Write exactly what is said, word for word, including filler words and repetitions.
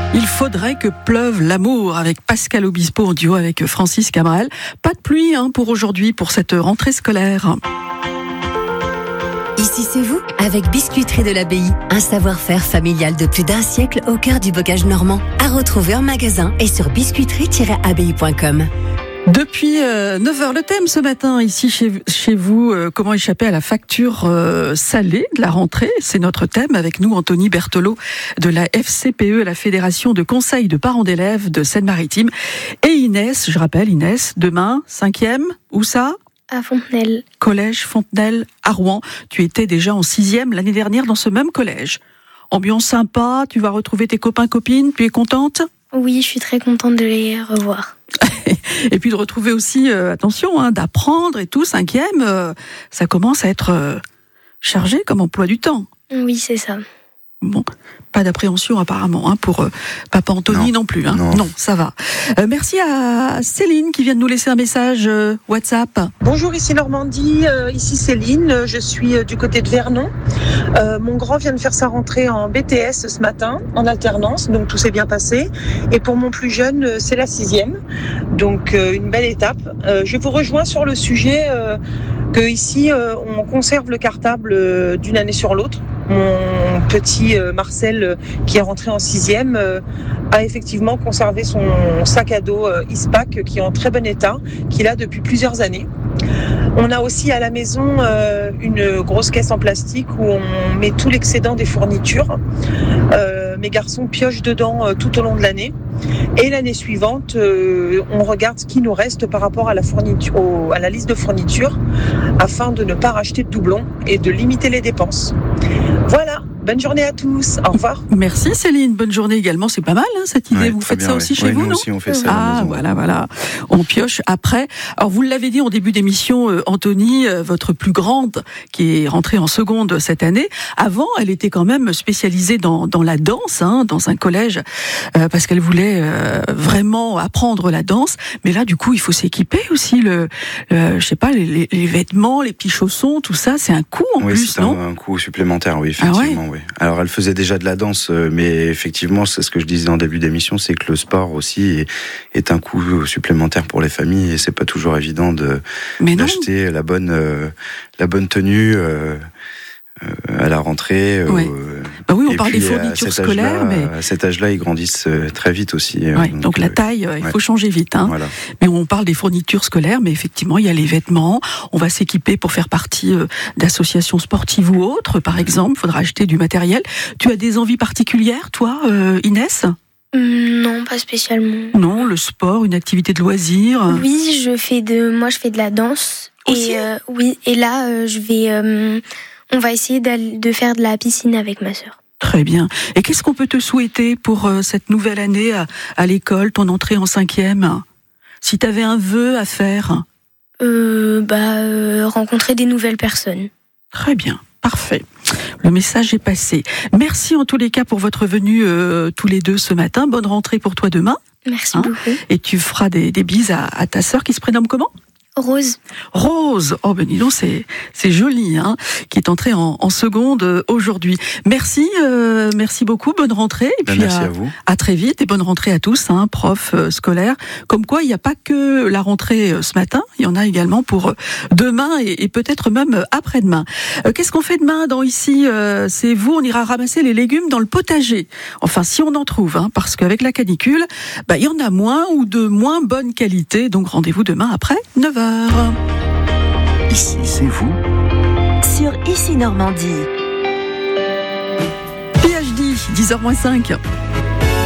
Il faudrait que pleuve l'amour avec Pascal Obispo en duo avec Francis Cabrel. Pas de pluie hein, pour aujourd'hui, pour cette rentrée scolaire. Ici c'est vous, avec Biscuiterie de l'Abbaye. Un savoir-faire familial de plus d'un siècle au cœur du bocage normand. À retrouver en magasin et sur biscuiterie tiret abbaye point com. Depuis euh, neuf heures, le thème ce matin, ici chez, chez vous, euh, comment échapper à la facture euh, salée de la rentrée. C'est notre thème avec nous, Anthony Berthelot de la F C P E, la Fédération de conseils de parents d'élèves de Seine-Maritime. Et Inès, je rappelle Inès, demain, cinquième, où ça ? À Fontenelle. Collège Fontenelle à Rouen. Tu étais déjà en sixième l'année dernière dans ce même collège. Ambiance sympa, tu vas retrouver tes copains, copines, tu es contente ? Oui, je suis très contente de les revoir. Et puis de retrouver aussi, euh, attention, hein, d'apprendre et tout, cinquième, euh, ça commence à être euh, chargé comme emploi du temps. Oui, c'est ça. Bon, pas d'appréhension apparemment hein, pour euh, Papa Anthony non, non plus. Hein. Non. non, ça va. Euh, merci à Céline qui vient de nous laisser un message euh, WhatsApp. Bonjour, ici Normandie, euh, ici Céline, je suis euh, du côté de Vernon. Euh, mon grand vient de faire sa rentrée en B T S ce matin, en alternance, donc tout s'est bien passé. Et pour mon plus jeune, euh, c'est la sixième, donc euh, une belle étape. Euh, je vous rejoins sur le sujet euh, que ici euh, on conserve le cartable euh, d'une année sur l'autre. Mon petit euh, Marcel, euh, qui est rentré en sixième, euh, a effectivement conservé son sac à dos euh, Ispac, qui est en très bon état, qu'il a depuis plusieurs années. On a aussi à la maison euh, une grosse caisse en plastique où on met tout l'excédent des fournitures. Euh, mes garçons piochent dedans euh, tout au long de l'année. Et l'année suivante, euh, on regarde ce qui nous reste par rapport à la, fourniture, au, à la liste de fournitures, afin de ne pas racheter de doublons et de limiter les dépenses. Voilà, bonne journée à tous, au revoir. Merci Céline, bonne journée également, c'est pas mal hein, cette idée, Ouais, vous faites bien, ça ouais. aussi chez ouais, vous, nous non aussi on fait ça à la Ah maison. voilà, voilà, on pioche après. Alors vous l'avez dit en début d'émission, euh, Anthony, euh, votre plus grande, qui est rentrée en seconde cette année, avant elle était quand même spécialisée dans, dans la danse, hein, dans un collège, euh, parce qu'elle voulait euh, vraiment apprendre la danse, mais là du coup il faut s'équiper aussi, le, le je sais pas, les, les, les vêtements, les petits chaussons, tout ça, c'est un coût en oui, plus, c'est non un, un coût supplémentaire, oui, effectivement. Ah ouais oui. Alors, elle faisait déjà de la danse, mais effectivement, c'est ce que je disais en début d'émission, c'est que le sport aussi est, est un coût supplémentaire pour les familles, et c'est pas toujours évident de mais non. d'acheter la bonne euh, la bonne tenue euh, euh, à la rentrée. Ouais. Euh, Bah oui, on et parle des puis, à fournitures cet scolaires, âge-là, mais à cet âge-là, ils grandissent très vite aussi. ouais, donc, donc la euh, taille, euh, il ouais. faut changer vite. Hein. Voilà. Mais on parle des fournitures scolaires, mais effectivement, il y a les vêtements. On va s'équiper pour faire partie euh, d'associations sportives ou autres, par exemple. Il faudra acheter du matériel. Tu as des envies particulières, toi, euh, Inès ? Non, pas spécialement. Non, le sport, une activité de loisir. Oui, je fais de, moi je fais de la danse. Aussi et euh, oui, et là euh, je vais, euh, on va essayer de faire de la piscine avec ma sœur. Très bien. Et qu'est-ce qu'on peut te souhaiter pour euh, cette nouvelle année à, à l'école, ton entrée en cinquième ? Si tu avais un vœu à faire. Euh, bah, euh, rencontrer des nouvelles personnes. Très bien, parfait. Le message est passé. Merci en tous les cas pour votre venue euh, tous les deux ce matin. Bonne rentrée pour toi demain. Merci Hein beaucoup. Et tu feras des, des bises à, à ta sœur qui se prénomme comment ? Rose. Rose, oh ben dis donc, c'est c'est joli, hein, qui est entrée en, en seconde euh, aujourd'hui. Merci, euh, merci beaucoup, bonne rentrée. Et Ben, puis merci à, à vous. à très vite et bonne rentrée à tous, hein, profs, euh, scolaires. Comme quoi, il n'y a pas que la rentrée euh, ce matin, il y en a également pour euh, demain et, et peut-être même euh, après-demain. Euh, qu'est-ce qu'on fait demain dans ici euh, C'est vous, on ira ramasser les légumes dans le potager. Enfin, si on en trouve, hein, parce qu'avec la canicule, bah, il y en a moins ou de moins bonne qualité. Donc rendez-vous demain après neuf heures. Ici, c'est vous. Sur Ici Normandie. P H D, dix heures moins cinq.